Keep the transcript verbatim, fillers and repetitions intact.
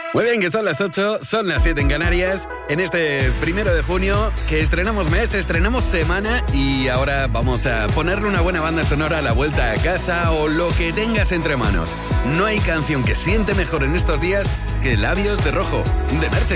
Muy bien, que son las ocho, son las siete en Canarias, en este primero de junio, que estrenamos mes, estrenamos semana y ahora vamos a ponerle una buena banda sonora a la vuelta a casa o lo que tengas entre manos. No hay canción que siente mejor en estos días que Labios de Rojo, de Merche.